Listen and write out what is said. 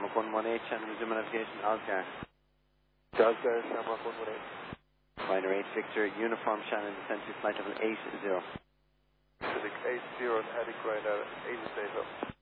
Tarmac 118, channel resume navigation, Oscar. Oscar, Tarmac 118. Minor 8 Victor, uniform channel, descent to flight level 80. Pacific 80, heading right at 80 days up.